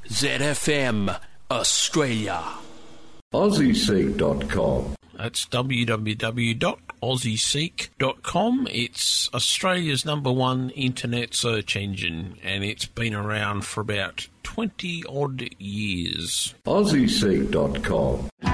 ZFM Australia. AussieSeek.com. That's www.aussieseek.com. It's Australia's #1 internet search engine, and it's been around for about 20-odd years. AussieSeek.com.